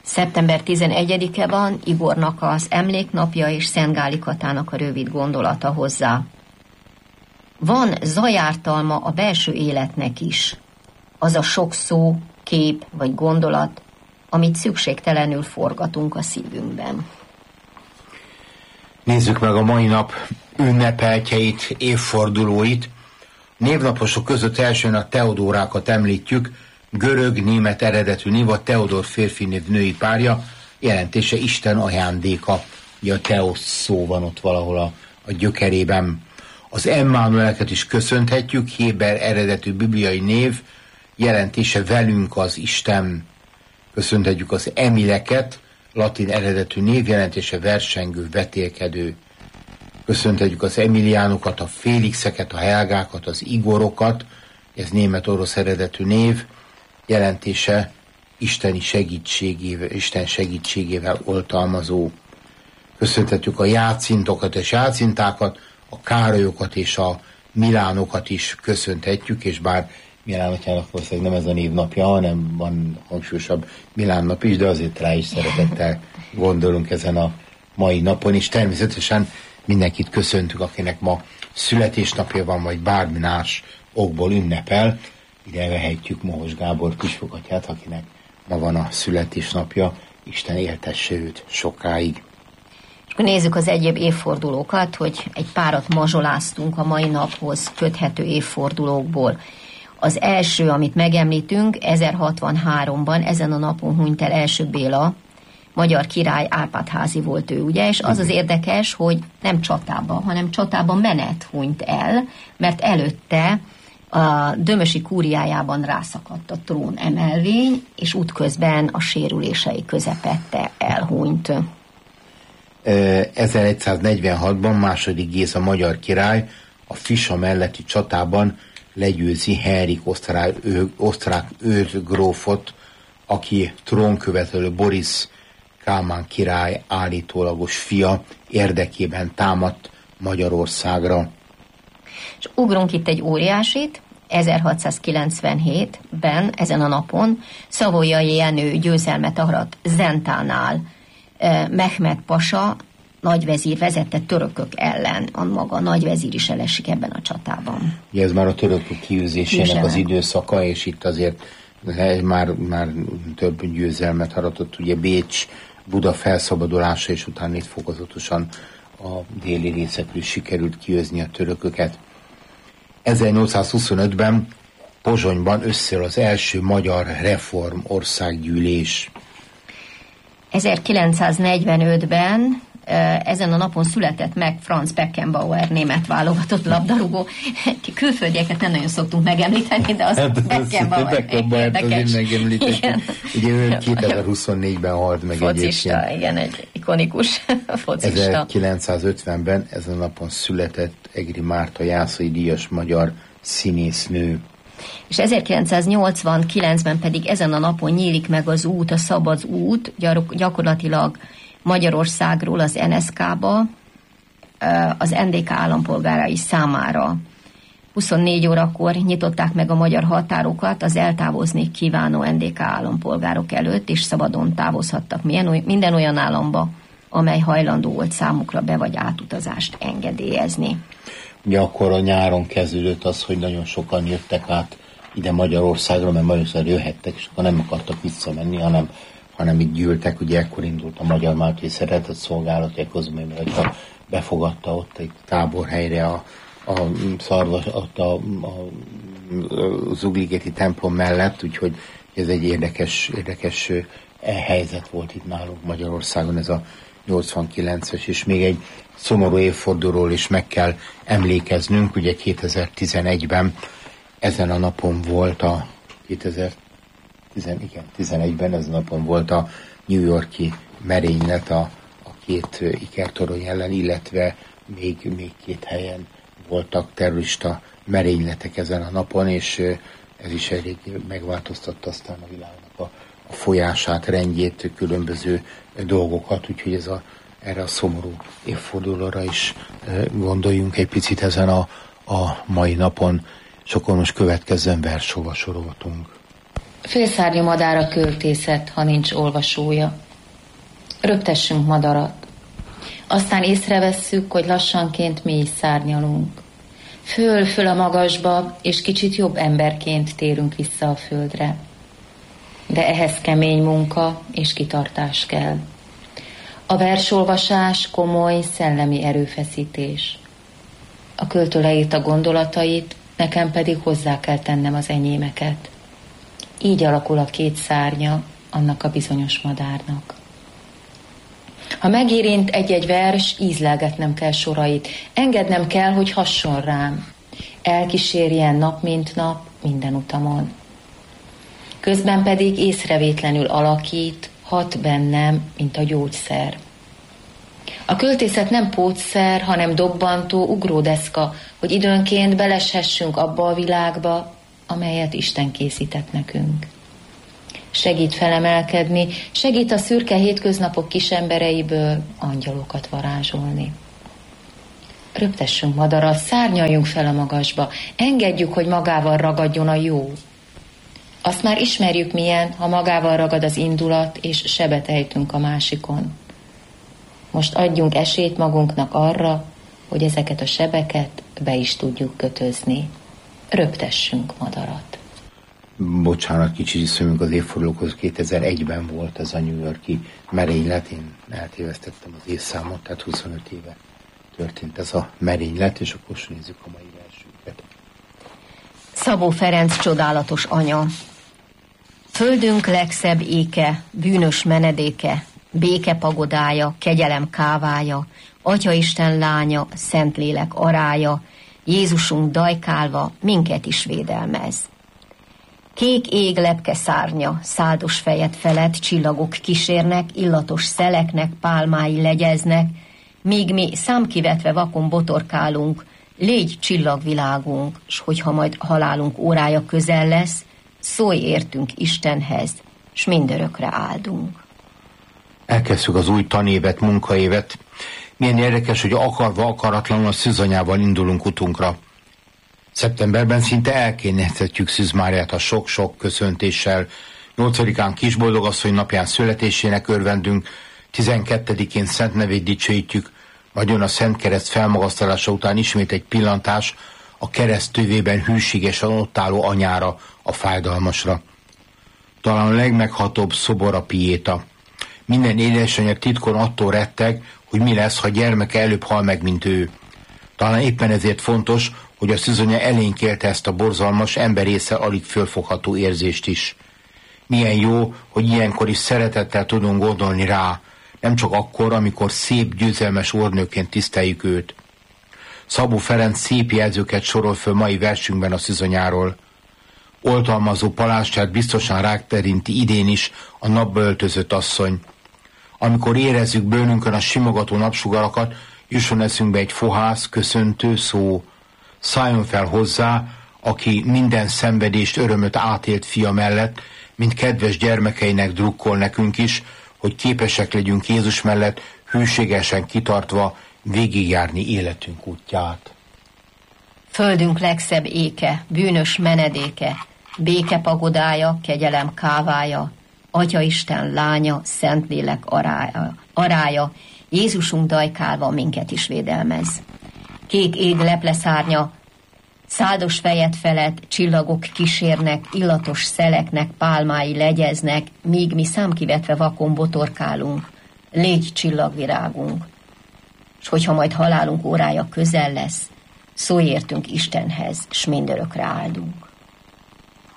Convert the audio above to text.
Szeptember 11-e van, Igornak az emléknapja és Szent Gálikatának a rövid gondolata hozzá. Van zajártalma a belső életnek is, az a sok szó, kép vagy gondolat, amit szükségtelenül forgatunk a szívünkben. Nézzük meg a mai nap ünnepeltjeit, évfordulóit. Névnaposok között elsőn a Teodórákat említjük, görög-német eredetű név, a Teodor férfi név női párja, jelentése Isten ajándéka. Ugye a Teosz szó van ott valahol a gyökerében. Az Emmanueleket is köszönhetjük, héber eredetű bibliai név, jelentése velünk az Isten. Köszönhetjük az Emileket, latin eredetű név, jelentése versengő, vetélkedő. Köszönhetjük az Emiliánokat, a Félixeket, a Helgákat, az Igorokat, ez német-orosz eredetű név, jelentése Isten segítségével oltalmazó. Köszönhetjük a Jácintokat és Jácintákat, a Károlyokat és a Milánokat is köszönhetjük, és bár Milánotjának valószínűleg nem ez a névnapja, hanem van hangsúlyosabb Milán nap is, de azért rá is szeretettel gondolunk ezen a mai napon, és természetesen mindenkit köszöntük, akinek ma születésnapja van, vagy bármi más okból ünnepel. Ide vehetjük Mohos Gábor kisfogatját, akinek ma van a születésnapja. Isten éltesse őt sokáig. És akkor nézzük az egyéb évfordulókat, hogy egy párat mazsoláztunk a mai naphoz köthető évfordulókból. Az első, amit megemlítünk, 1063-ban, ezen a napon hunyt el első Béla, magyar király, Árpád-házi volt ő, ugye? És az érdekes, hogy nem csatában, hanem csatában menet hunyt el, mert előtte a Dömösi kúriájában rászakadt a trón emelvény, és útközben a sérülései közepette elhunyt. 1146-ban második Géza magyar király a Fisa melletti csatában legyőzi Henrik osztrák őrgrófot, aki trónkövetelő Boris Kálmán király állítólagos fia érdekében támadt Magyarországra. És ugrunk itt egy óriásit, 1697-ben, ezen a napon Szavoyai Jenő győzelmet arat Zentánál. Mehmed pasa nagyvezír vezette törökök ellen, a maga nagyvezír is elesik ebben a csatában. Ja, ez már a törökök kiűzésének az időszaka, és itt azért már több győzelmet aratott, ugye Bécs, Buda felszabadulása, és utána itt fokozatosan a déli részekről sikerült kiűzni a törököket. 1825-ben Pozsonyban összeáll az első magyar reform országgyűlés. 1945-ben ezen a napon született meg Franz Beckenbauer, német válogatott labdarúgó. Külföldieket nem nagyon szoktunk megemlíteni, de az Beckenbauer azért megemlíteni. Ugye ő 2024-ben halt meg focista, igen, egy ikonikus focista. 1950-ben ezen a napon született Egri Márta Jászai díjas magyar színésznő. És 1989-ben pedig ezen a napon nyílik meg az út, a szabad út, gyakorlatilag Magyarországról az NSZK-ba, az NDK állampolgárai számára. 24 órakor nyitották meg a magyar határokat az eltávozni kívánó NDK állampolgárok előtt, és szabadon távozhattak minden olyan államba, amely hajlandó volt számukra be- vagy átutazást engedélyezni. Ugye akkor a nyáron kezdődött az, hogy nagyon sokan jöttek át ide Magyarországra, mert Magyarországra jöhettek, és akkor nem akartak visszamenni, hanem itt gyűltek. Ugye ekkor indult a Magyar Mártai Szeretett Szolgálat, Kozmai Márta befogadta ott egy táborhelyre a Zugligeti templom mellett, úgyhogy ez egy érdekes helyzet volt itt nálunk Magyarországon, ez a 89-es, és még egy szomorú évfordulóról is meg kell emlékeznünk. Ugye 2011-ben ezen a napon volt 11-ben ezen a napon volt a New York-i merénylet a két ikertorony ellen, illetve még két helyen voltak terrorista merényletek ezen a napon, és ez is elég megváltoztatta aztán a világnak a folyását, rendjét, különböző dolgokat, úgyhogy erre a szomorú évfordulóra is gondoljunk egy picit ezen a mai napon, és akkor most következzen verssorvasolótunk. Félszárnyú madár a költészet, ha nincs olvasója. Röptessünk madarat. Aztán észrevesszük, hogy lassanként mély szárnyalunk. Föl a magasba, és kicsit jobb emberként térünk vissza a földre. De ehhez kemény munka és kitartás kell. A versolvasás komoly szellemi erőfeszítés. A költő leírta gondolatait, nekem pedig hozzá kell tennem az enyémeket. Így alakul a két szárnya annak a bizonyos madárnak. Ha megérint egy-egy vers, ízlelgetnem kell sorait, engednem kell, hogy hasson rám. Elkísérjen nap mint nap, minden utamon. Közben pedig észrevétlenül alakít, hat bennem, mint a gyógyszer. A költészet nem pótszer, hanem dobbantó ugródeszka, hogy időnként beleshessünk abba a világba, amelyet Isten készített nekünk. Segít felemelkedni, segít a szürke hétköznapok kisembereiből angyalokat varázsolni. Röptessünk madarat, szárnyaljunk fel a magasba, engedjük, hogy magával ragadjon a jó. Azt már ismerjük milyen, ha magával ragad az indulat, és sebet ejtünk a másikon. Most adjunk esélyt magunknak arra, hogy ezeket a sebeket be is tudjuk kötözni. Röptessünk madarat. Bocsánat, kicsit visszamegyünk az évfordulókhoz. 2001-ben volt ez a New York-i merénylet, én eltévesztettem az évszámot, tehát 25 éve történt ez a merénylet, és akkor nézzük a mai versünket. Szabó Ferenc csodálatos anya. Földünk legszebb éke, bűnös menedéke, béke pagodája, kegyelem kávája, Atyaisten lánya, Szentlélek arája, Jézusunk dajkálva minket is védelmez. Kék ég lepke szárnya, száldos fejet felett csillagok kísérnek, illatos szeleknek pálmái legyeznek, míg mi számkivetve vakon botorkálunk, légy csillagvilágunk, s hogyha majd halálunk órája közel lesz, szólj értünk Istenhez, s mindörökre áldunk. Elkezdtük az új tanévet, munkaévet. Milyen érdekes, hogy akarva, akaratlanul a Szűzanyával indulunk utunkra. Szeptemberben szinte elkényeztetjük Szűz Máriát a sok-sok köszöntéssel. 8-án Kisboldogasszony napján születésének örvendünk, 12-én Szent nevét dicsőítjük, majd jön a Szent Kereszt felmagasztalása után ismét egy pillantás a kereszt tövében hűségesen ott álló anyára, a fájdalmasra. Talán a legmeghatóbb szobor a piéta. Minden édesanyja titkon attól retteg, hogy mi lesz, ha gyermeke előbb hal meg, mint ő. Talán éppen ezért fontos, hogy a szűzanya elénk ezt a borzalmas, emberésszel alig fölfogható érzést is. Milyen jó, hogy ilyenkor is szeretettel tudunk gondolni rá, nem csak akkor, amikor szép, győzelmes ornőként tiszteljük őt. Szabó Ferenc szép jelzőket sorol föl mai versünkben a szűzanyáról. Oltalmazó palástját biztosan rákterinti idén is a napba öltözött asszony. Amikor érezzük bőrünkön a simogató napsugarakat, jusson eszünkbe egy fohász, köszöntő szó. Szálljon fel hozzá, aki minden szenvedést, örömöt átélt fia mellett, mint kedves gyermekeinek drukkol nekünk is, hogy képesek legyünk Jézus mellett, hűségesen kitartva végigjárni életünk útját. Földünk legszebb éke, bűnös menedéke, béke pagodája, kegyelem kávája, Atyaisten lánya, Szentlélek arája, Jézusunk dajkálva minket is védelmez. Kék ég lepleszárnya, száldos fejet felett csillagok kísérnek, illatos szeleknek pálmái legyeznek, míg mi számkivetve vakon botorkálunk, légy csillagvirágunk. S hogyha majd halálunk órája közel lesz, szólj értünk Istenhez, s mindörökre áldunk.